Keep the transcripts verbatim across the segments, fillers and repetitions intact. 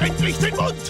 endlich den Mund!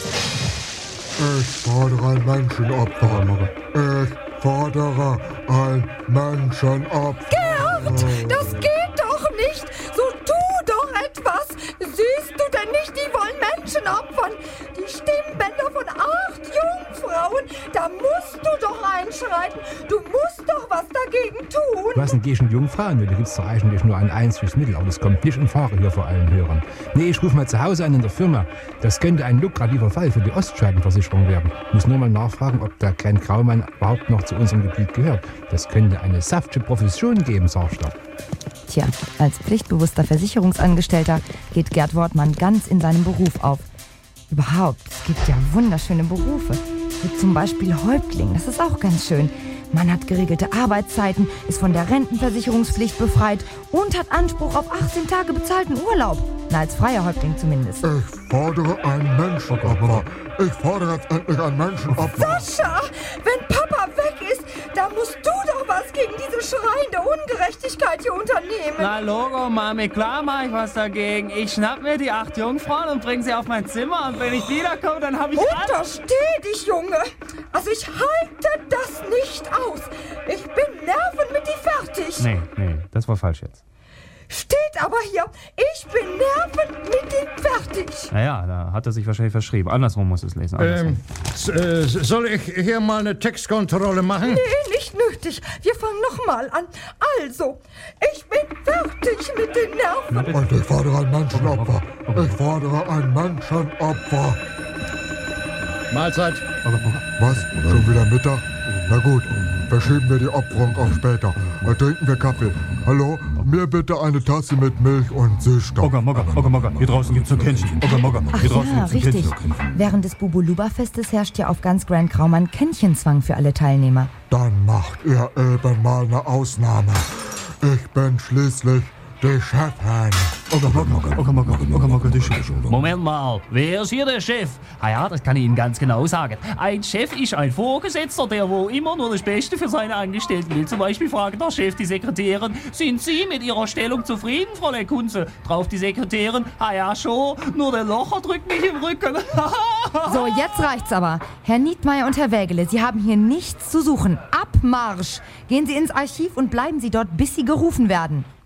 Ich fordere ein Menschenopfer. Ich fordere ein Menschenopfer. Gerd, das geht doch nicht. So tu doch etwas. Siehst du denn nicht, die wollen Menschen opfern? Die Stimmbänder von acht Jungfrauen. Da musst du doch einschreiten. Du musst doch was dagegen tun. Was denn gegen Jungfrauen? Da gibt es doch eigentlich nur ein einziges Mittel, aber das kommt nicht in Frage hier vor allen Hörern. Nee, ich rufe mal zu Hause an in der Firma. Das könnte ein lukrativer Fall für die Ostscheibenversicherung werden. Ich muss nur mal nachfragen, ob der Ken Graumann überhaupt noch zu unserem Gebiet gehört. Das könnte eine saftige Profession geben, sagst du. Tja, als pflichtbewusster Versicherungsangestellter geht Gerd Wortmann ganz in seinem Beruf auf. Überhaupt, es gibt ja wunderschöne Berufe. Wie zum Beispiel Häuptling, das ist auch ganz schön. Man hat geregelte Arbeitszeiten, ist von der Rentenversicherungspflicht befreit und hat Anspruch auf achtzehn Tage bezahlten Urlaub. Na, als freier Häuptling zumindest. Ich fordere ein Menschenopfer. Ich fordere jetzt endlich ein Menschenopfer. Sascha, wenn Papa weg ist, dann musst du doch was gegen diese schreiende Ungerechtigkeit hier unternehmen. Na Logo, Mami, klar mach ich was dagegen. Ich schnapp mir die acht Jungfrauen und bring sie auf mein Zimmer. Und wenn ich wiederkomme, dann hab ich... Untersteh dich, Junge. Also ich halte das nicht aus. Ich bin nerven mit dir fertig. Nee, nee, das war falsch jetzt. Steht aber hier, ich bin nervend mit ihm fertig. Naja, da hat er sich wahrscheinlich verschrieben. Andersrum muss es lesen. Ähm, äh, soll ich hier mal eine Textkontrolle machen? Nee, nicht nötig. Wir fangen nochmal an. Also, ich bin fertig mit den Nerven. Und ich fordere ein Menschenopfer. Ich fordere ein Menschenopfer. Mahlzeit. Was? Schon wieder Mittag? Na gut, verschieben wir die Opferung auf später. Dann trinken wir Kaffee. Hallo? Mir bitte eine Tasse mit Milch und Süßstoff. Ogger, Mogger, Ogger, Mogger. Hier draußen gibt's nur Kännchen. Ogger, Mogger. Ach Hier draußen ja, gibt's nur richtig. Kännchen. Während des Bubuluba-Festes herrscht ja auf ganz Grand Graumann Kännchenzwang für alle Teilnehmer. Dann macht ihr eben mal eine Ausnahme. Ich bin schließlich die Chefin. Ogger, Mogger, Ogger, Mogger, Ogger, Mogger, die Chef. Moment mal, wer ist hier der Chef? Ah ja, das kann ich Ihnen ganz genau sagen. Ein Chef ist ein Vorgesetzter, der wo immer nur das Beste für seine Angestellten will. Zum Beispiel fragt der Chef die Sekretärin, sind Sie mit Ihrer Stellung zufrieden, Fräulein Kunze? Drauf die Sekretärin, ah ja schon, nur der Locher drückt mich im Rücken. So, jetzt reicht's aber. Herr Niedmeyer und Herr Wägele, Sie haben hier nichts zu suchen. Abmarsch! Gehen Sie ins Archiv und bleiben Sie dort, bis Sie gerufen werden.